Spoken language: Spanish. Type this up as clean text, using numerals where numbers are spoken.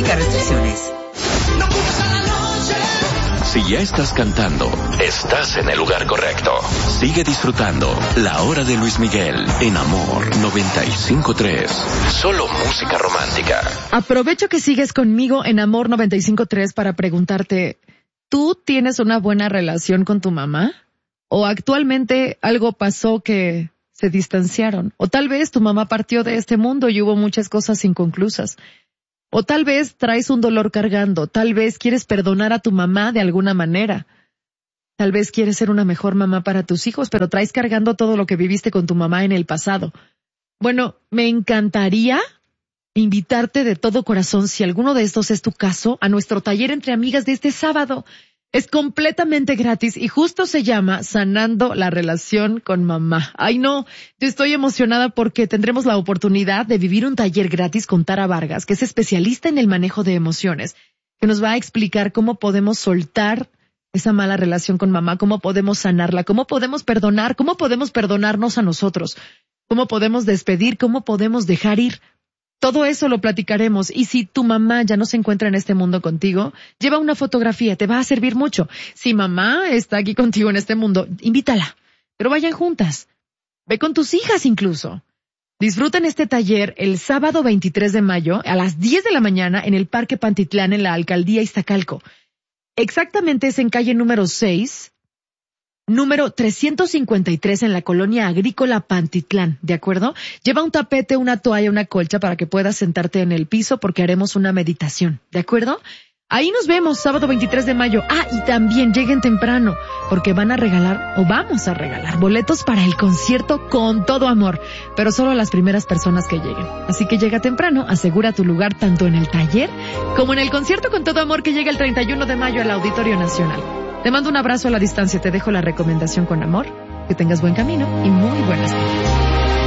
Aplica restricciones. Si ya estás cantando, estás en el lugar correcto. Sigue disfrutando La Hora de Luis Miguel en Amor 95.3. Solo música romántica. Aprovecho que sigues conmigo en Amor 95.3 para preguntarte, ¿tú tienes una buena relación con tu mamá? ¿O actualmente algo pasó que se distanciaron? ¿O tal vez tu mamá partió de este mundo y hubo muchas cosas inconclusas? O tal vez traes un dolor cargando, tal vez quieres perdonar a tu mamá de alguna manera. Tal vez quieres ser una mejor mamá para tus hijos, pero traes cargando todo lo que viviste con tu mamá en el pasado. Bueno, me encantaría invitarte de todo corazón, si alguno de estos es tu caso, a nuestro taller entre amigas de este sábado. Es completamente gratis y justo se llama Sanando la Relación con Mamá. Ay no, yo estoy emocionada porque tendremos la oportunidad de vivir un taller gratis con Tara Vargas, que es especialista en el manejo de emociones, que nos va a explicar cómo podemos soltar esa mala relación con mamá, cómo podemos sanarla, cómo podemos perdonar, cómo podemos perdonarnos a nosotros, cómo podemos despedir, cómo podemos dejar ir. Todo eso lo platicaremos, y si tu mamá ya no se encuentra en este mundo contigo, lleva una fotografía, te va a servir mucho. Si mamá está aquí contigo en este mundo, invítala, pero vayan juntas. Ve con tus hijas incluso. Disfruten este taller el sábado 23 de mayo a las 10 de la mañana en el Parque Pantitlán en la Alcaldía Iztacalco. Exactamente es en calle número 6, número 353 en la colonia agrícola Pantitlán, ¿de acuerdo? Lleva un tapete, una toalla, una colcha para que puedas sentarte en el piso porque haremos una meditación, ¿de acuerdo? Ahí nos vemos, sábado 23 de mayo. Ah, y también lleguen temprano porque van a regalar, o vamos a regalar, boletos para el concierto Con Todo Amor, pero solo a las primeras personas que lleguen. Así que llega temprano, asegura tu lugar tanto en el taller como en el concierto Con Todo Amor que llega el 31 de mayo al Auditorio Nacional. Te mando un abrazo a la distancia, te dejo la recomendación con amor, que tengas buen camino y muy buenas noches.